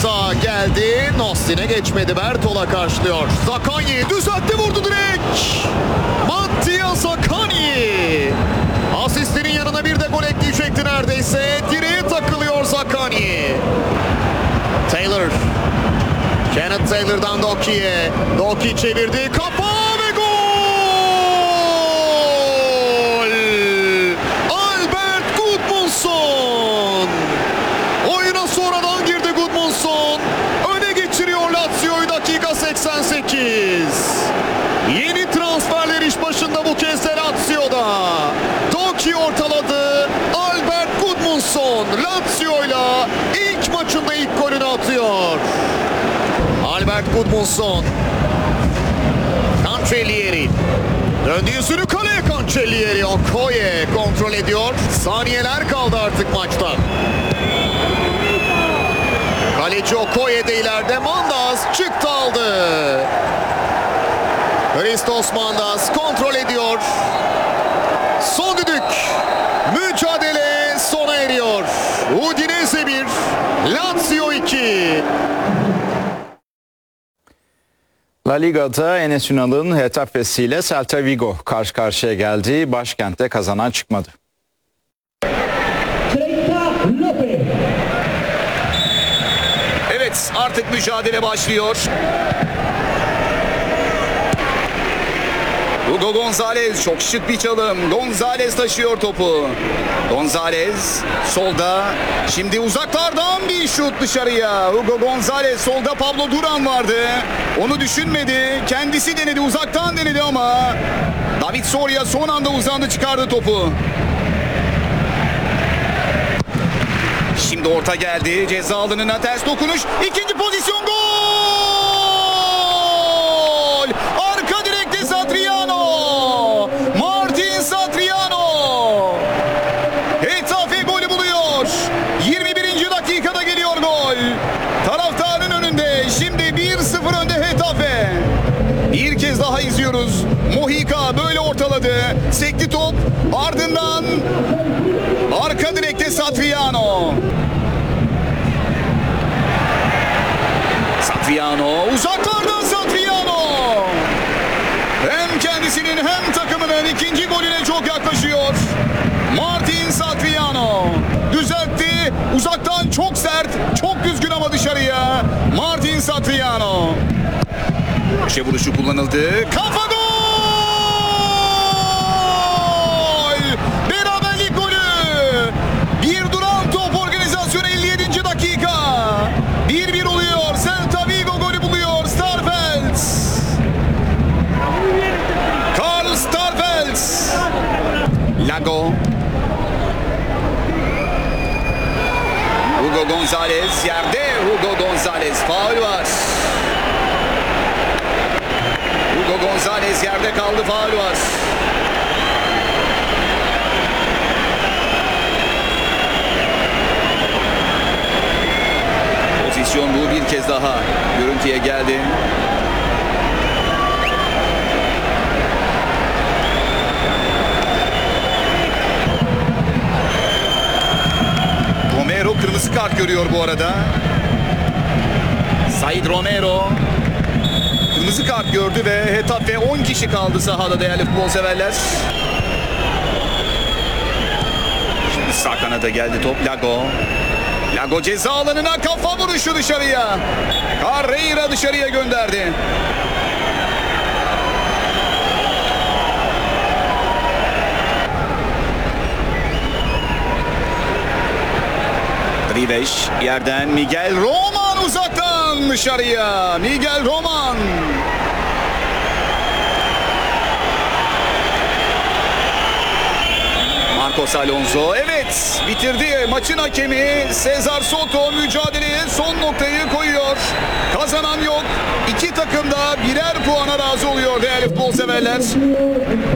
orta geldi. Nostine geçmedi. Bertola karşılıyor. Zaccagni düzeltti, vurdu direkt. Mattia Zaccagni. Asistlerin yanına bir de gol ekleyecekti neredeyse. Direğe takılıyor Zaccagni. Taylor. Kenneth Taylor'dan Doki'ye. Doki çevirdi. Kafa ve gol! Albert Gudmundsson. Oyuna sonradan girdi Gudmundsson. Öne geçiriyor Lazio'yu dakika 88. Yeni transferler iş başında bu kez de Lazio'da. Doki ortaladı. Albert Gudmundsson Lazio'yla ilk maçında ilk golünü atıyor. Albert Gudmundsson. Cancellieri. Döndü yüzünü kaleye Cancellieri. Okoye kontrol ediyor. Saniyeler kaldı artık maçta. Kaleci Okoye de ileride. Mandas çıktı aldı. Christos Mandas kontrol ediyor. Son düdük. Mücadele sona eriyor. Udinese 1, Lazio 2. La Liga'da Enes Ünal'ın Getafe ile Celta Vigo karşı karşıya geldi. Başkentte kazanan çıkmadı. Evet, artık mücadele başlıyor. Hugo Gonzalez, çok şık bir çalım. Gonzalez taşıyor topu. Gonzalez solda. Şimdi uzaklardan bir şut dışarıya. Hugo Gonzalez solda, Pablo Duran vardı. Onu düşünmedi. Kendisi denedi, uzaktan denedi ama David Soria son anda uzandı, çıkardı topu. Şimdi orta geldi. Ceza alanına ters dokunuş. İkinci pozisyon, gol! Arka direkte Satriano. Martin Satriano. Getafe golü buluyor. 21. dakikada geliyor gol. Taraftarın önünde. Şimdi 1-0 önde Getafe. Bir kez daha izliyoruz. Mojica böyle ortaladı. Sekti top. Ardından arka direkte Satriano. Satriano, uzaklardan Satriano. Hem kendisinin hem takımının ikinci golüne çok yaklaşıyor. Martin Satriano düzeltti. Uzaktan çok sert, çok düzgün ama dışarıya. Martin Satriano. Köşe vuruşu kullanıldı. Kafa gol! Beraberlik golü. Bir duran top, organizasyon 57. dakika. 1-1 oluyor. Celta Vigo golü buluyor. Starfels. Karl Starfels. Lago. Hugo Gonzalez yerde. Hugo Gonzalez, faul var. Hugo Gonzalez yerde kaldı, faul var. Pozisyon bu, bir kez daha görüntüye geldi. Romero kırmızı kart görüyor bu arada. Said Romero kırmızı kart gördü ve Getafe 10 kişi kaldı sahada değerli futbol severler. Şimdi sağ kanada geldi top. Lago. Lago ceza alanına, kafa vuruşu dışarıya. Carreira dışarıya gönderdi. Riveş yerden, Miguel Roman uzaktan dışarıya. Miguel Roman. Marcos Alonso, evet, bitirdi. Maçın hakemi Cesar Soto mücadeleye son noktayı koyuyor. Kazanan yok. İki takım da birer puana razı oluyor değerli futbol severler.